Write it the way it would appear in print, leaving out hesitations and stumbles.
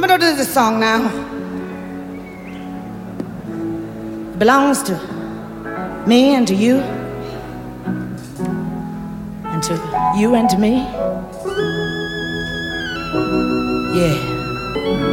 gonna do this song now. It belongs to me and to you, and to you and to me. Yeah.